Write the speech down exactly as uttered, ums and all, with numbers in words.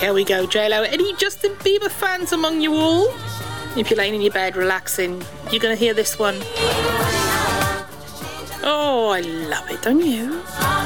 Here we go, J-Lo. Any Justin Bieber fans among you all? If you're laying in your bed relaxing, you're going to hear this one. Oh, I love it, don't you?